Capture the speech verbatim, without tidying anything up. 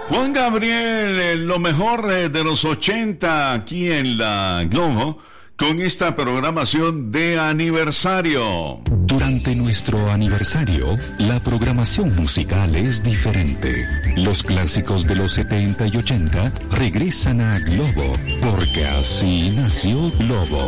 Juan Gabriel, eh, lo mejor eh, de los ochenta aquí en la Globo, con esta programación de aniversario. Durante nuestro aniversario, la programación musical es diferente. Los clásicos de los setenta y ochenta regresan a Globo, porque así nació Globo.